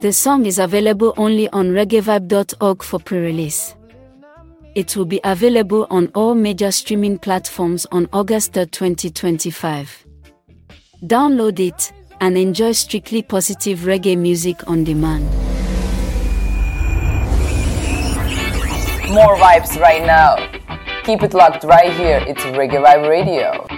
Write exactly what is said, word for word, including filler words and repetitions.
The song is available only on reggae vibe dot org for pre-release. It will be available on all major streaming platforms on August third, twenty twenty-five. Download it and enjoy strictly positive reggae music on demand. More vibes right now. Keep it locked right here. It's Reggae Vibe Radio.